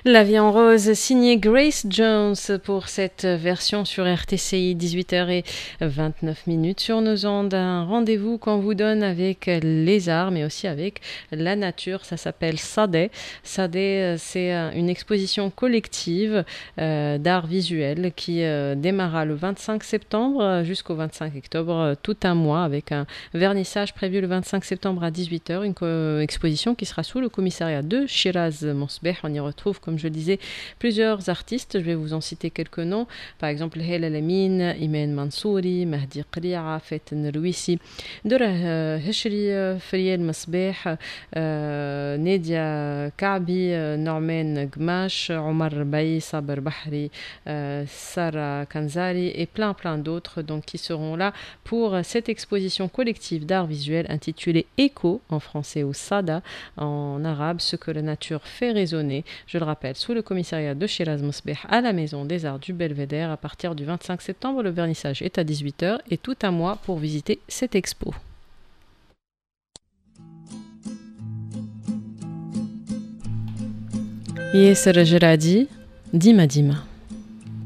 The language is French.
La vie en rose, signée Grace Jones pour cette version sur RTCI, 18h29 sur nos ondes. Un rendez-vous qu'on vous donne avec les arts, mais aussi avec la nature. Ça s'appelle Sadeh. Sadeh, c'est une exposition collective d'art visuel qui démarra le 25 septembre jusqu'au 25 octobre, tout un mois, avec un vernissage prévu le 25 septembre à 18h. Une exposition qui sera sous le commissariat de Shiraz Mosbeh. On y retrouve, comme je le disais, plusieurs artistes. Je vais vous en citer quelques noms. Par exemple, Hela Lamine, Imen Mansouri, Mahdi Qri'a, Faten Rouissi, Dora Heshri, Friel Mosbeh, Nedia Kaabi, Norman Gmash, Omar Baï, Saber Bahri, Sarah Kanzari et plein d'autres donc, qui seront là pour cette exposition collective d'art visuel intitulée Écho en français ou Sada en arabe, ce que la nature fait résonner. Je le rappelle, sous le commissariat de Shiraz Mosbeh à la Maison des Arts du Belvédère à partir du 25 septembre. Le vernissage est à 18h et tout un mois pour visiter cette expo. Yesser Geradi, Dima Dima.